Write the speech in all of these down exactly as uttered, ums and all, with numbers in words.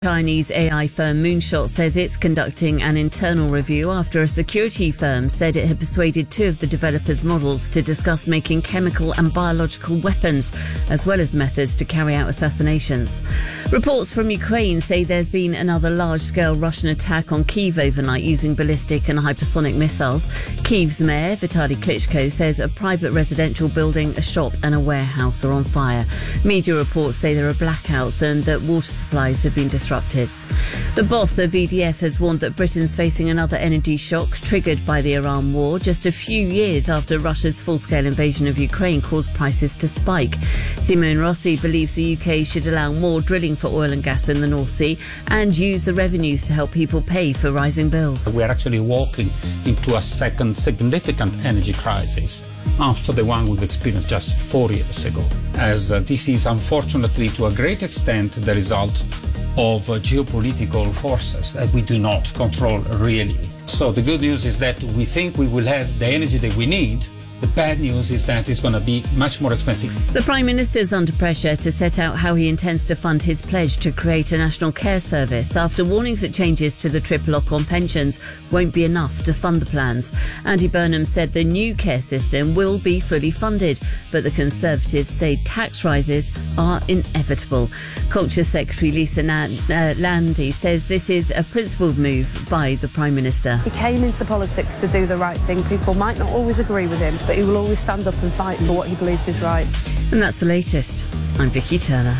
Chinese A I firm Moonshot says it's conducting an internal review after a security firm said it had persuaded two of the developers' models to discuss making chemical and biological weapons, as well as methods to carry out assassinations. Reports from Ukraine say there's been another large-scale Russian attack on Kyiv overnight using ballistic and hypersonic missiles. Kyiv's mayor, Vitaly Klitschko, says a private residential building, a shop and a warehouse are on fire. Media reports say there are blackouts and that water supplies have been disrupted. The boss of E D F has warned that Britain's facing another energy shock triggered by the Iran war, just a few years after Russia's full-scale invasion of Ukraine caused prices to spike. Simone Rossi believes the U K should allow more drilling for oil and gas in the North Sea and use the revenues to help people pay for rising bills. We are actually walking into a second significant energy crisis after the one we've experienced just four years ago, as uh, this is unfortunately to a great extent the result of uh, geopolitical forces that we do not control really. So the good news is that we think we will have the energy that we need. The bad news is that it's going to be much more expensive. The Prime Minister's under pressure to set out how he intends to fund his pledge to create a national care service after warnings that changes to the triple lock on pensions won't be enough to fund the plans. Andy Burnham said the new care system will be fully funded, but the Conservatives say tax rises are inevitable. Culture Secretary Lisa Na- uh, Landy says this is a principled move by the Prime Minister. He came into politics to do the right thing. People might not always agree with him, but he will always stand up and fight for what he believes is right. And that's the latest. I'm Vicky Turner.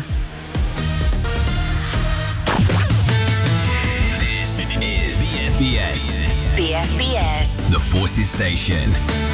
This is B F B S. B F B S. The Forces Station.